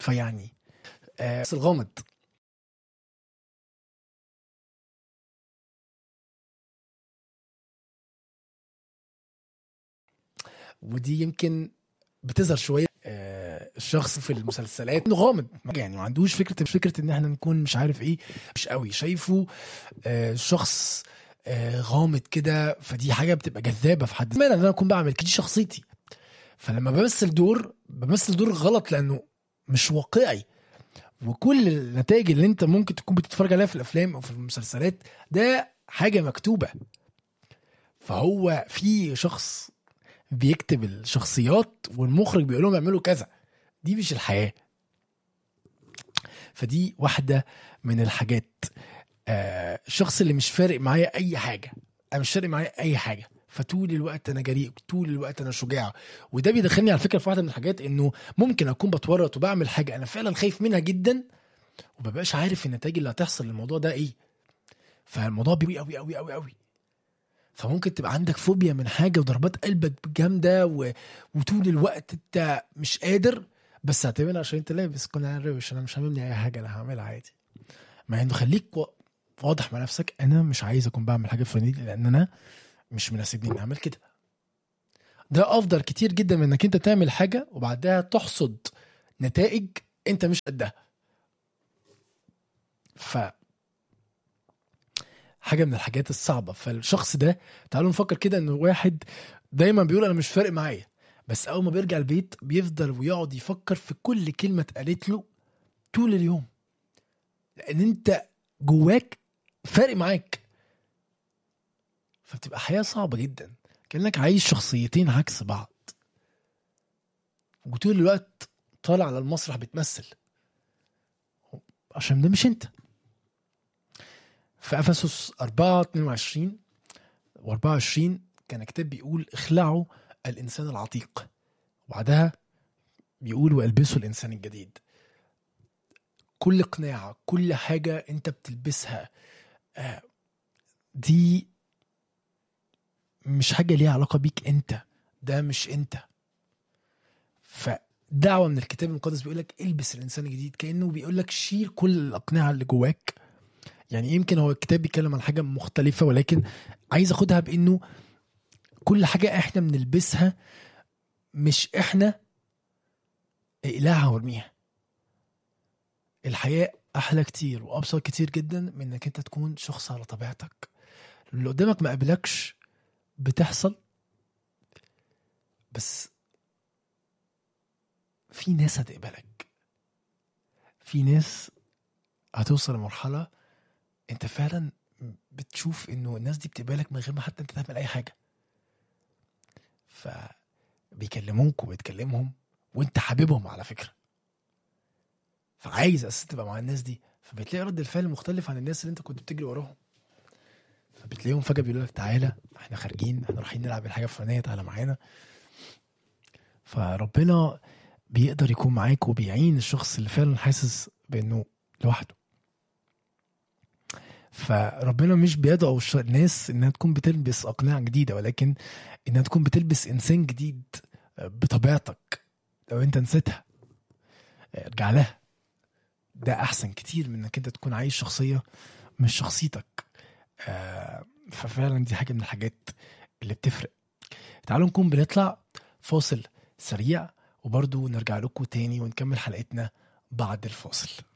فيعني الغامض. ودي يمكن بتظهر شويه الشخص في المسلسلات انه غامض، يعني ما عندوش فكره ان احنا نكون مش عارف ايه، مش قوي شايفه شخص غامض كده. فدي حاجه بتبقى جذابه في حد ذاتها، ان انا اكون بعمل كده، دي شخصيتي. فلما بمثل دور غلط لانه مش واقعي. وكل النتائج اللي انت ممكن تكون بتتفرج عليها في الافلام او في المسلسلات ده حاجه مكتوبه. فهو في شخص بيكتب الشخصيات والمخرج بيقول لهم اعملوا كذا، دي مش الحياة. فدي واحدة من الحاجات. الشخص اللي مش فارق معايا اي حاجة، انا مش فارق معايا اي حاجة، فطول الوقت انا جريء، طول الوقت انا شجاع. وده بيدخلني على فكرة في واحدة من الحاجات، انه ممكن اكون بتورط وبعمل حاجة انا فعلا خايف منها جدا، ومبقاش عارف النتائج اللي هتحصل للموضوع ده ايه. فالموضوع بيبقى قوي قوي قوي قوي. فممكن تبقى عندك فوبيا من حاجة وضربات قلبك جامدة وطول الوقت انت مش قادر، بس هتعملها عشان انت لابس كنا روش، انا مش هعملني اي حاجة، انا هعملها عادي. مع انه خليك واضح مع نفسك، انا مش عايز اكون بعمل حاجة فلانية لان انا مش مناسبني اني اعمل كده. ده افضل كتير جدا من انك انت تعمل حاجة وبعدها تحصد نتائج انت مش قدها. حاجة من الحاجات الصعبة. فالشخص ده تعالوا نفكر كده انه واحد دايما بيقول انا مش فارق معايا، بس اول ما بيرجع البيت بيفضل ويقعد يفكر في كل كلمة اتقالت له طول اليوم، لان انت جواك فارق معاك. فبتبقى حياة صعبة جدا، كأنك عايش شخصيتين عكس بعض، وطول الوقت طالع على المسرح بتمثل، عشان ده مش انت. في أفسس 4:22 و24 كان كتاب بيقول اخلعوا الإنسان العتيق، وبعدها بيقول والبسوا الإنسان الجديد. كل قناعة، كل حاجة انت بتلبسها دي مش حاجة ليها علاقة بيك انت، ده مش انت. فدعوة من الكتاب المقدس بيقولك البس الإنسان الجديد، كأنه بيقولك شيل كل الأقنعة اللي جواك. يعني يمكن هو الكتاب بيتكلم عن حاجة مختلفة، ولكن عايز أخدها بأنه كل حاجة احنا بنلبسها مش احنا، اقلعها وارميها. الحياة أحلى كتير وأبسط كتير جدا من إنك أنت تكون شخص على طبيعتك. اللي قدامك ما قابلكش بتحصل، بس في ناس هتقبلك، في ناس هتوصل لمرحلة أنت فعلا بتشوف إنه الناس دي بتقبلك من غير ما حتى أنت تعمل أي حاجة. فبيكلموك وبتكلمهم وأنت حاببهم على فكرة، فعايز أساس تبقى مع الناس دي، فبتلاقي رد الفعل مختلف عن الناس اللي أنت كنت بتجري وراهم. فبتلاقيهم فجأة بيقولوا لك تعالى احنا خارجين، احنا رايحين نلعب الحاجة الفلانية، تعالى معانا. فربنا بيقدر يكون معاك وبيعين الشخص اللي فعلا حاسس بانه لوحده. فربنا مش بيدعو الناس انها تكون بتلبس اقنعة جديدة، ولكن انها تكون بتلبس انسان جديد بطبيعتك. لو انت نسيتها ارجع لها، ده احسن كتير من انك انت تكون عايش شخصية مش شخصيتك. ففعلا دي حاجة من الحاجات اللي بتفرق. تعالوا نكون بنطلع فاصل سريع، وبرضو نرجع لكم تاني ونكمل حلقتنا بعد الفاصل.